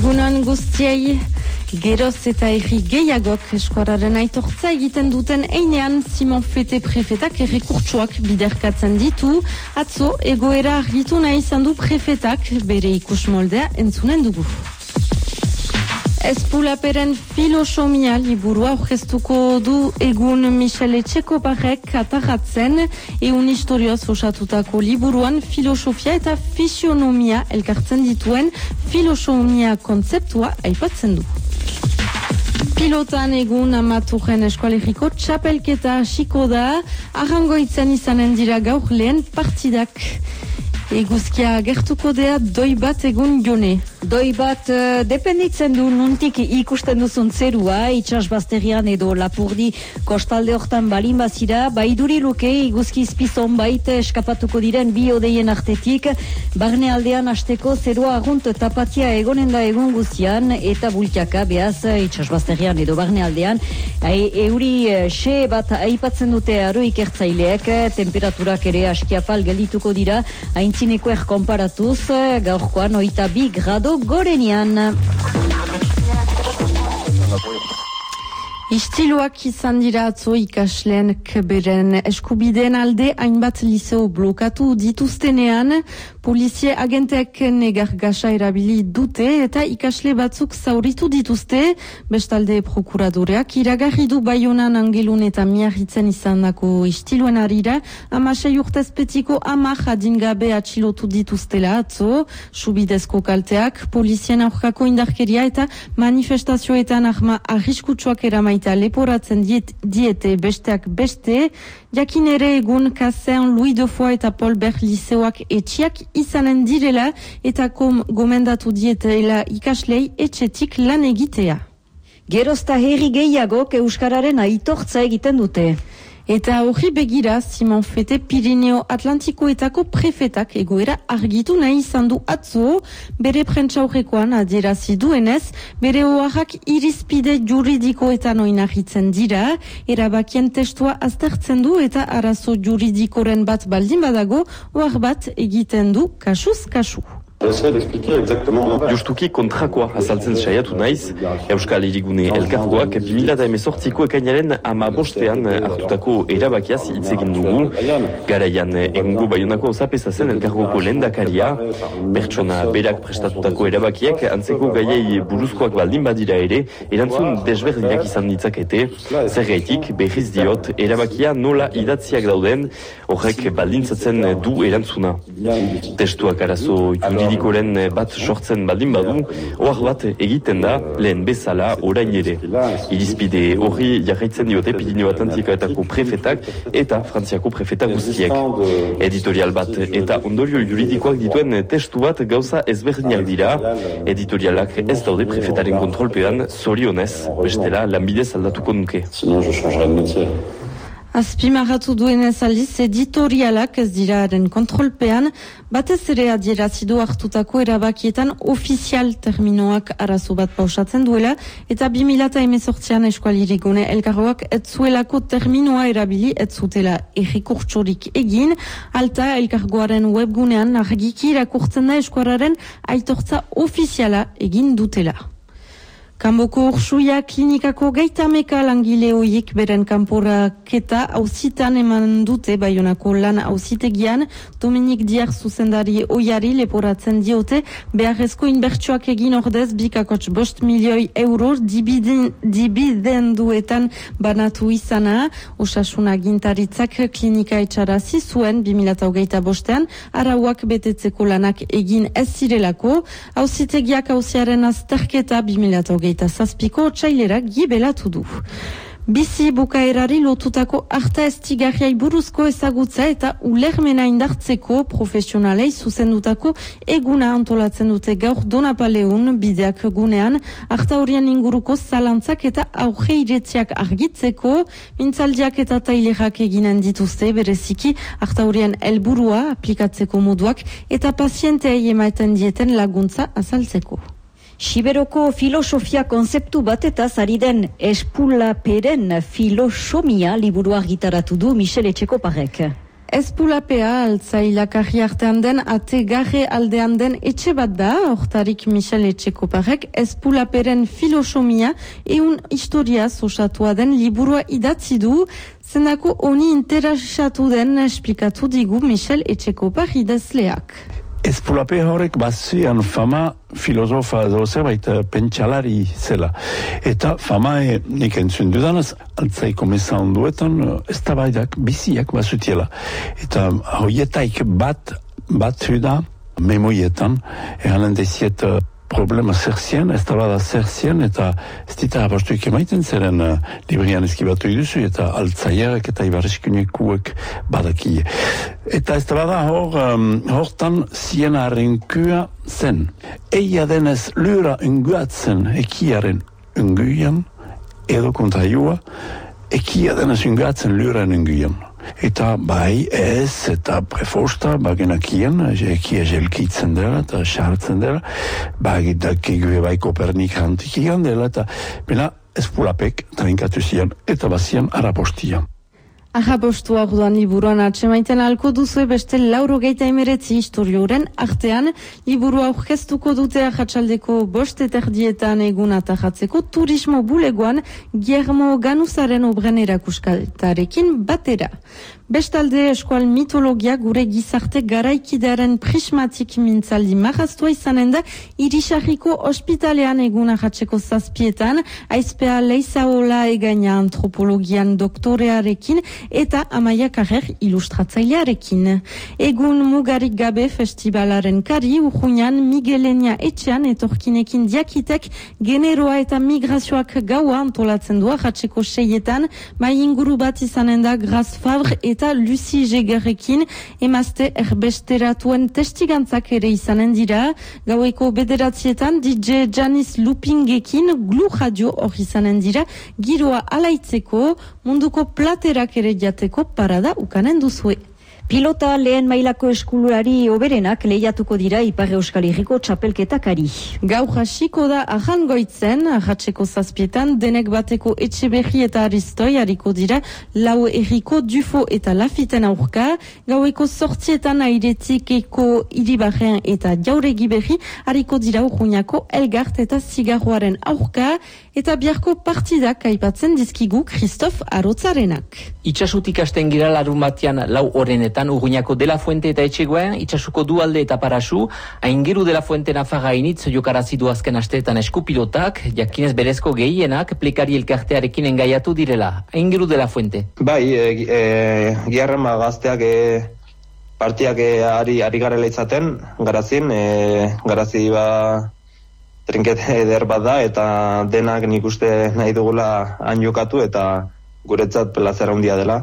Egunon guztiei, geroz eta erri gehiagok eskuararen aitortza egiten duten einean Simon Fete prefetak errekurtsoak biderkatzen ditu. Atzo, egoera argitu nahi izan du prefetak bere ikusmoldea entzunen dugu. Espulaperen filosomia liburua aurkeztuko du egun Michel Etxekoparek atarratzen, eun historioz osatutako liburuan filosofia eta fisionomia elkartzen dituen filosomia kontzeptua aipatzen du. Pilotan egun Amaturren Eskualeriko txapelketa hasiko da, Arrangoitzen izanen dira gaur lehen partidak. Eguzkia gertuko dea doi bat egun Jone. Doi bat dependitzen du nuntik ikusten duzun zerua, itxasbazterian edo Lapurdi kostalde hortan balin bazira, baiduri luke eguzki izpizon baita eskapatuko diren bi odeien artetik, barne aldean hasteko zerua argunt tapatia egonen da egun guzian, eta bultiaka behaz itxasbazterian edo barne aldean, euri xe bat aipatzen dute aro ikertzaileek, temperaturak ere askiafal geldituko dira, aintzineko konparatuz, gaurkoan 22 grado gorenian. Istiluak izan dira atzo ikasleen beren eskubideen alde hainbat liceo blokatu dituztenean, polizie agenteak negargasa erabili dute eta ikasle batzuk zauritu dituzte, bestalde prokuradoreak iragarri du Baionan Angelun eta Miarritzen izandako istiluen harira, 16 urtezpetiko 10 adingabe atxilotu dituztela atzo, subidezko kalteak, polizien aurkako indarkeria eta manifestazioetan arma arriskutsuak eramaita leporatzen diete besteak beste, jakin ere egun Kasean Louis Defoe eta Paul Bert liceoak etxiak izanen direla eta gomendatu dietela ikaslei etxetik lan egitea. Gerozta herri gehiagok euskararen aitortza egiten dute. Eta hori begira, Simon Fete Pirineo Atlantikoetako prefetak egoera argitu nahi izan du atzo, bere prentsaurrekoan adierazi duenez, bere oharrak irizpide juridikoetan oinarritzen dira, erabakien testua aztertzen du eta arazo juridikoren bat baldin badago, ohar bat egiten du kasuz kasu. Justuki kontrakoa azaltzen saiatu naiz, Euskal Hirigune Elkargoak 2018ko ekainaren 15ean hartutako erabakiaz hitz egin dugu. Garaian egungo Baionako zapeza zen elkargoko lehendakaria, pertsona berak prestatutako erabakiak antzeko gaiei buruzkoak baldin badira ere, erantzun desberdinak izan ditzakete, zergaitik berriz diot erabakia nola idatziak dauden, horrek baldintzatzen du erantzuna. Testuak arazo juridikoren bat sortzen baldin badu, ohar bat egiten da lehen bezala orain ere. Irizpide hori jarraitzen diote Pirineo Atlantikoetako prefetak eta Frantziako prefetak guztiek. Editorial bat eta ondorio juridikoak dituen testu bat gauza ezberdinak dira. Editorialak ez daude prefetaren kontrolpean, zorionez, bestela lanbidez aldatuko nuke. Azpimarratu duenez aldiz, editorialak ez diraren kontrolpean, batez ere adierazidu hartutako erabakietan ofizial terminoak arazo bat pausatzen duela, eta 2018an Eskual Hirigune Elkargoak ez zuelako terminoa erabili ez zutela errekurtsorik egin, alta Elkargoaren webgunean argiki irakurtzen da eskuararen aitortza ofiziala egin dutela. Kanboko Ursuia klinikako gaitameka langile hoiek beren kanporaketa auzitan eman dute Baionako lan auzitegian, Dominik Diar zuzendari oiari leporatzen diote, beharrezko inbertsioak egin ordez 2,5 milioi euro dibidenduetan banatu izana, Osasun agintaritzak klinika etxarazi zuen 2025ean, arauak betetzeko lanak egin ez zirelako, auzitegiak auziaren azterketa 2027ko otsailera gibelatu du. Bizi bukaerari lotutako arta estigarriai buruzko ezagutza eta ulermena indartzeko profesionalei zuzendutako eguna antolatzen dute gaur Donapaleun bideak gunean, arta horien inguruko zalantzak eta aurreiretziak argitzeko, mintzaldiak eta tailerak eginen dituzte bereziki arta horien helburua aplikatzeko moduak eta pazienteei ematen dieten laguntza azaltzeko. Siberoko filosofia konzeptu batetaz ari den Espulaperen filosomia liburua argitaratu du Michel Etxekoparek. Espulapea altzailak artean den ategarre aldean den etxe bat da, hortarik Michel Etxekoparek Espulaperen filosofia eun historia osatua den liburua idatzi du, zenako honi interesatu den esplikatu digu Michel Etxekopar idazleak. Espulape horrek bazian fama filosofa edo zerbait pentsalari zela. Eta fama nik entzun dudanaz, altzaiko meza onduetan, ez tabaidak biziak bazutiela. Eta horietaik bat da memoietan, eganen deziet problema zerzien, ez da zerzien, eta ez dita apostuik emaiten zeren librian eskibatu iduzu, eta altzaiak eta ibarreskunekuek badaki. Eta ez da hortan zienaren kua zen. Eia denez lura unguatzen ekiaren unguian, edo kontraioa, ekia denez unguatzen luran unguian. Eta bai ez eta prefosta bagenakien, ekia jelkitzen dela eta sartzen dela, bagitak egue bai Kopernik antikian dela, eta bena Espulapek trinkatu zian eta bazian arapostian. Arrapostu orduan liburuan atsemaiten alko duzue beste 89 historioren artean, liburua aurkeztuko dute arratsaldeko 5:30 egun atajatzeko turismo bulegoan Guillermo Ganuzaren obren erakuskaltarekin batera. Bestalde eskual mitologia gure gizarte garaikidearen prismatik mintzaldi marraztua izanen da Irisarriko ospitalean egun ahatzeko 7:00 aizpea Leizaola egaina antropologian doktorearekin eta Amaia Carrer ilustratzailearekin. Egun mugarik gabe festivalaren kari urruñan Miguelenia etxean etorkinekin diakitek generoa eta migrazioak gaua antolatzen du ahatzeko 6:00, mai inguru bat izanen da Graz Favre eta Lucy Jegerrekin emazte erbesteratuen testigantzak ere izanen dira. Gaueko 9:00 DJ Janis Lupingekin Glu Radio hor izanen dira. Giroa alaitzeko, munduko platerak ere jateko parada ukanen duzue. Pilota lehen mailako eskulari oberenak lehiatuko dira Ipar Euskal Herriko txapelketakari. Gaur hasiko da Arrangoitzen, ahatzeko 7:00 denek bateko Etxeberri eta Aristoi hariko dira lau herriko Dufo eta Lafiten aurka. Gaueko 8:00 Airetikeko Iribarren eta Jauregi Berri hariko dira Urruñako Elgart eta Zigarroaren aurka, eta biharko partidak aipatzen dizkigu Christophe Arotzarenak. Itxasutik hasten gira larun batean lau orenetan Urruñako De La Fuente eta Etxegoen, itxasuko Dualde eta Parasu, aingeru De La Fuente nafarra initz jokarazidu azken asteetan eskupilotak, jakinez berezko gehienak plikari elkartearekin engaiatu direla. Aingeru De La Fuente. Bai, giarren gazteak partiak ari garela izaten, garazin, garazi trinkete eder bat da, eta denak nik uste nahi dugula han jokatu, eta guretzat plazer handia dela.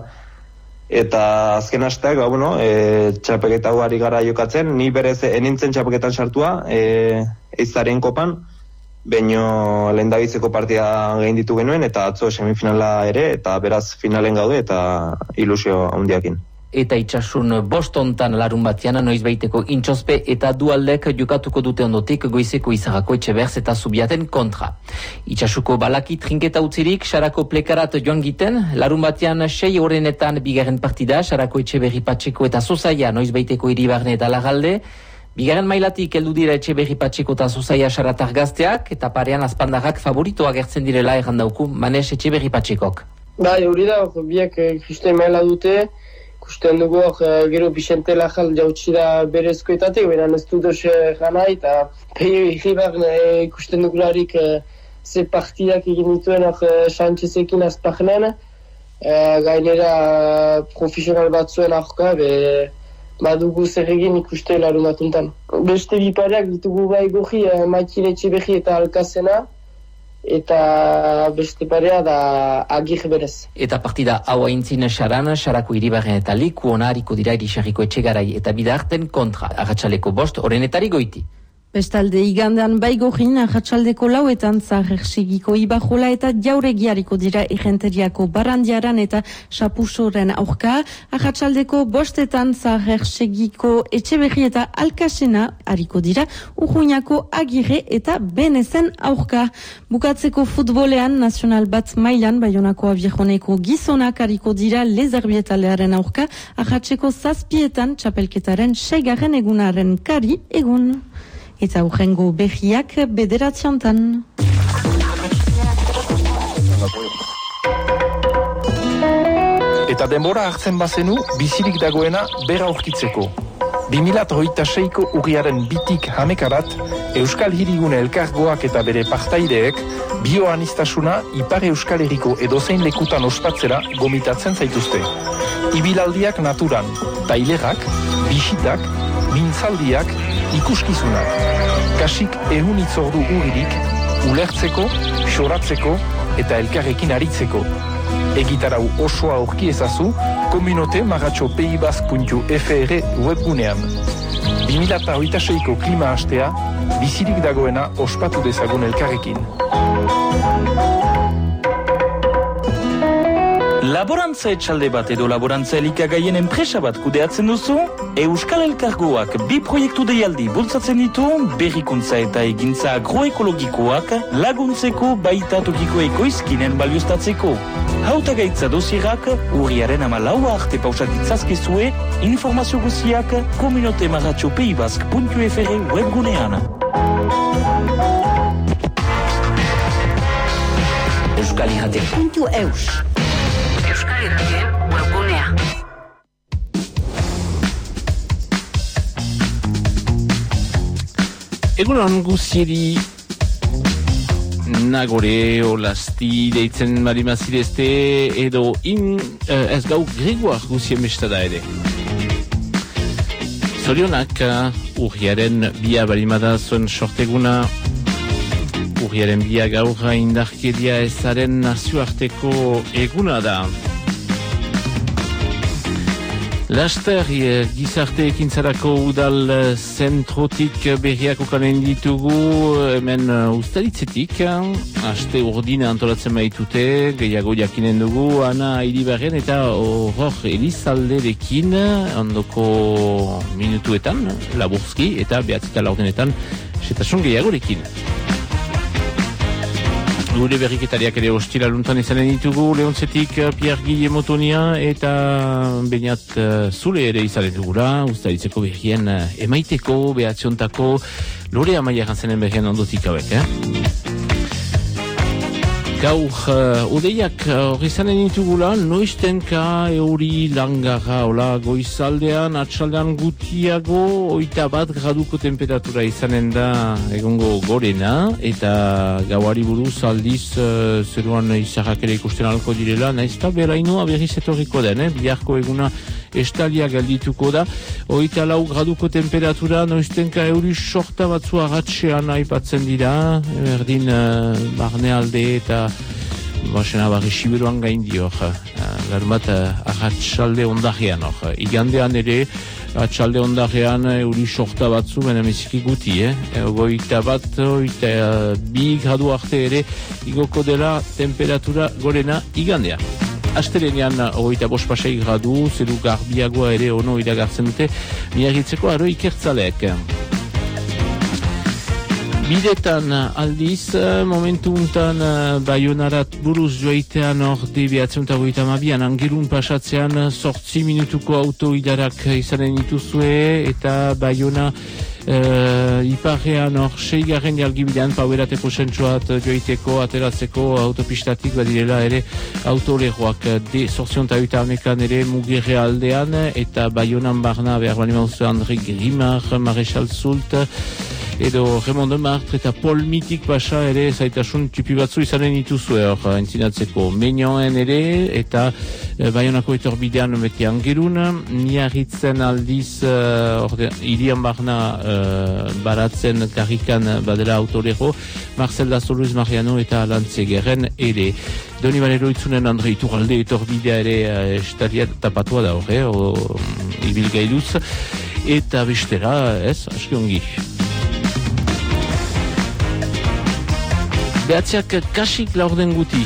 Eta azken asteak, txapeketa ari gara jokatzen, ni berez enintzen txapeketan sartua, eizaren kopan, baino lehendabiziko partia gain ditu genuen, eta atzo semifinala ere, eta beraz finalen gaude, eta ilusio handiakin. Eta itxasun bostontan larun batean noiz baiteko Intxospe eta Dualdek jokatuko dute ondotik goizeko Izarrako Etxeberz eta Zubiaten kontra. Itxasuko balaki trinketa utzirik, Sarako plekarat joan giten, larun batean 6 horrenetan bigarren partida, Sarako Etxeberri Patxeko eta Zozaia noiz baiteko Iribarne eta Lagalde, bigarren mailatik heldu dira Etxeberri Patxeko eta Zozaia Saratar gazteak, eta parean azpandarrak favoritoa gertzen direla errandauku Manes Etxeberri Patxekok. Bai, hori da, biak kristoi maila dute, ikusten dugu gero Bixente Lajal jautsi da berezkoetatik, beran ez dut jana, eta Iribar ikusten dugularik ze partidak egin dituen Sánchezekin azpagnen, gainera profesional batzuen aurka, badugu zer egin ikuste larun batuntan. Beste bipareak ditugu bai goji, Maikin Etxeberri eta Alkazena, eta beste parea da Agir berez. Eta partida hau aintzin Saran, Sarako Iribarren eta Liku ona hariko dira Irisarriko Etxegarai eta Bidarten kontra. Arratsaleko 5 horrenetari goiti. Bestalde igandean baigorin, ahatsaldeko lauetan Zahertsegiko Ibajola eta Jauregiariko dira errenteriako Barandiaran eta Sapusoren aurka. Ahatsaldeko bostetan Zahertsegiko Etxeberri eta Alkasena hariko dira Urruñako Agirre eta Benezen aurka. Bukatzeko futbolean nazional bat mailan Baionako Abiejoneko gizonak hariko dira Lezerbietalearen aurka. Ahatseko 7 txapelketaren 6. egunaren kari egun. Eta urrengo behiak 9:00. Eta denbora hartzen bazenu, bizirik dagoena bera aurkitzeko. 2026ko urriaren 2 hamekarat, Euskal Hirigune Elkargoak eta bere partaideek bioanistasuna Ipar Euskal Herriko edozein lekutan ospatzera gomitatzen zaituzte. Ibilaldiak naturan, tailerak, bisitak, mintzaldiak, ikuskizunak. Kasik 100 hitzordu uririk, ulertzeko, xoratzeko eta elkarrekin aritzeko. Egitarau osoa aurki ezazu, communaute-peibasque.fr webgunean. 2026ko klima hastea, bizirik dagoena ospatu dezagun elkarrekin. Laborantza etxalde bat edo laborantza elikagaien enpresa bat kudeatzen duzu, Euskal Elkargoak 2 proiektu deialdi bultzatzen ditu, berrikuntza eta egintza agroekologikoak laguntzeko baita tokiko ekoizkinen balioztatzeko. Hautagaitza dosierak urriaren 14 arte pausak ditzazkezue, informazio guziak communaute-peibasque.fr webgunean. Euskal Irrati.eus Euskal Irrati webgunea. Egunon guzieri Nagore olasti deitzen marimazirezte edo ez gau gregoak guzien bestada ere. Zorionak urriaren 2 barimada zuen sorteguna. Urriaren 2 gaurra indarkeria ezaren nazioarteko eguna da. Laster gizarte ekintzarako udal zentrotik berriak okanen ditugu hemen ustaritzetik. Aste urdina antolatzen baitute, gehiago jakinen dugu, Ana Iribarren eta Horror Elizalderekin ondoko minutuetan, laburzki eta 9:00 setasun gehiagorekin. Gure berriketariak ere ostiraluntan izanen ditugu, Leontzetik Pierre Guillemot Tonia eta Beñat Zule ere izanen dugula, ustaritzeko berrien emaiteko, behatziontako, Lore Amaia jantzenen berrien ondotik hauek, Gaur, odeiak hori izanen ditugula, noiztenka euri langarra, hola, goizaldean, atxaldean gutiago, 21 graduko temperatura izanen da egongo gorena, eta gauari buruz aldiz zeruan izarrak ere ikusten alko direla, naizta berainoa berriz etorriko den, biharko eguna estalia galdituko da, 24 graduko temperatura, noiztenka euri sorta batzu agatxean aipatzen dira, berdin barnealde eta Basena barri siberuan gain dio, larbat ahatsalde ondajean, igandean ere, ahatsalde ondajean euri sorta batzu, baina meziki guti, goita bat, 2 gradu arte ere, igoko dela temperatura gorena igandea. Astelenean 25 gradu, zeru garbiagoa ere ono iragartzen dute, miagitzeko aro ikertzaleek. Bidetan aldiz, momentu untan Baionarat buruz joaitean orde 922an Angelun pasatzean 8 minutuko auto idarak izanen dituzue eta Baiona iparrean 6. jalgibidean pauerateko sentsuat joaiteko ateratzeko autopistatik badirela ere autoleroak D808 ere Mugere aldean eta Baionan barna behar bali mauzu André Grimar, Marechal Zult edo Raymond Martre eta Paul Mitik pasa ere zaitasun tipi batzu izanen dituzue hor entzinatzeko Meñoen ere eta Baionako etorbidean beti Angelun niarritzen aldiz irian barna baratzen karrikan badela autolero Marcel Dazoluz Mariano eta Lantzegeren ere Doni Valero itzunen Andre Iturralde etorbidea ere estalia tapatua da ibilgailuz eta bestera ez, aski ongi Behatziak kasik laurden guti.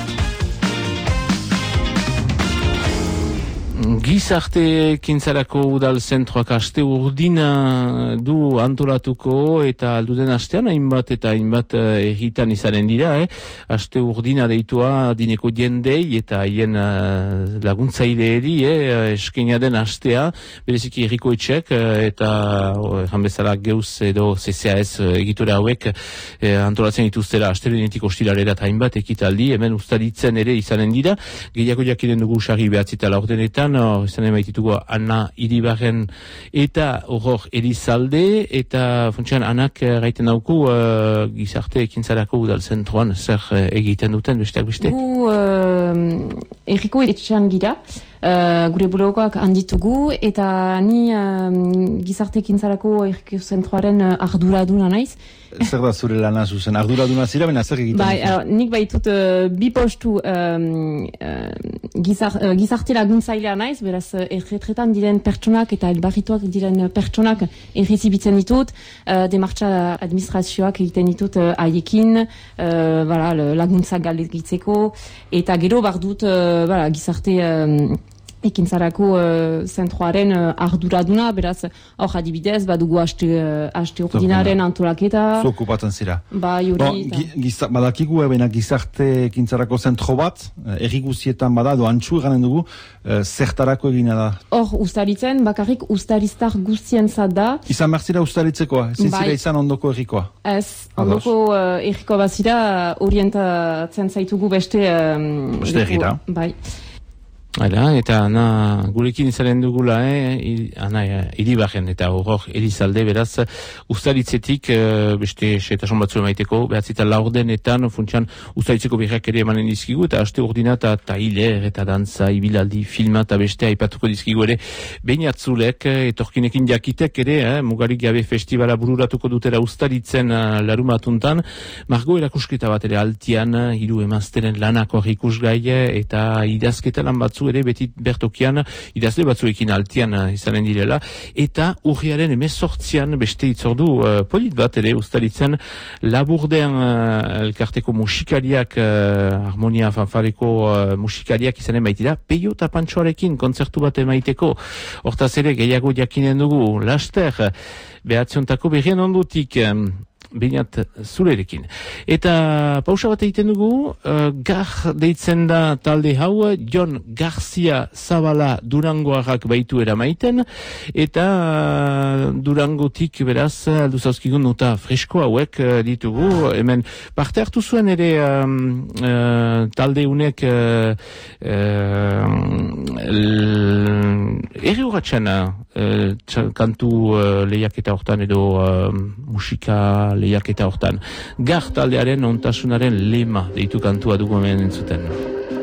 Gizarte kintzarako udal zentroak aste urdina du antolatuko eta alduden astean hainbat erritan izanen dira, aste urdina deitua dineko jendei eta haien laguntzaileeri eskenia den astea, bereziki herriko etxek eta erran bezala geuz edo CCAS egitura hauek antolatzen dituztera astelenetik ostiralera eta hainbat ekitaldi, hemen ustaritzen ere izanen dira, gehiago jakinen dugu sarri behatzita laurdenetan, izanen baititugu Ana Iribarren eta Horror Elizalde eta funtsian Anak gaiten dauku gizarte ekintzarako udal zentroan zer egiten duten besteak beste? Gu erriko etxean gira, gure bulegoak handitugu eta ni gizarte ekintzarako erriko zentroaren arduraduna naiz. Zer da zure lana zuzen? Arduraduna zira, baina zer egiten? Nik baitut bi postu gizarte laguntzailea naiz, beraz erretretan diren pertsonak eta elbarrituak diren pertsonak errezibitzen ditut, demartxa administrazioak egiten ditut haiekin, laguntzak galdegitzeko, eta gero bardut gizarte ekintzarako zentroaren arduraduna, beraz, hor adibidez, badugu haste urdinaren antolaketa. Zu okupatzen zira. Badakigu ebena gizarte ekintzarako zentro bat, erri guzietan bada, antxu eganen dugu, zertarako egina da? Hor, ustaritzen, bakarrik ustariztar guztien zat da. Izan berzira ustaritzekoa, ezin zira izan ondoko errikoa? Ez, ondoko errikoa bazira, orientatzen zaitugu beste errira. Bai. Eta Ana gurekin izanen dugula, Ana Iribarren eta Horror Elizalde, beraz, ustaritzetik beste setasun batzu emaiteko, behatzita laurdenetan, funtsian ustaritzeko berriak ere emanen dizkigu, eta aste urdina eta tailer eta dantza, ibilaldi, filma eta beste aipatuko dizkigu ere, beinatzulek, etorkinekin jakitek ere, mugarik gabe festivala bururatuko dutera ustaritzen larumatuntan, margo erakusketa bat ere altian, hiru emazteren lanako ikusgai eta idazketa lan batzu ere beti bertokian idazle batzuekin altian izanen direla, eta urriaren 18an beste itzordu polit bat ere ustaritzen Laburdean elkarteko musikariak, harmonia fanfareko musikariak izanen baitira, Peio eta Pantxoarekin kontzertu bat emaiteko, hortaz ere gehiago jakinen dugu, laster behatziontako berrien ondutik Beinat zurerekin. Eta pausa bat egiten dugu, gar deitzen da talde hau, Jon Garcia Zabala Durangoarrak baitu eramaiten, eta Durangotik beraz, alduzauzkigun nota fresko hauek ditugu, hemen parte hartu zuen ere talde unek erri urratxan kantu lehiaketa hortan edo musika lehiaketa hortan. Gar taldearen ontasunaren lema deitu kantua dugu hemen entzuten.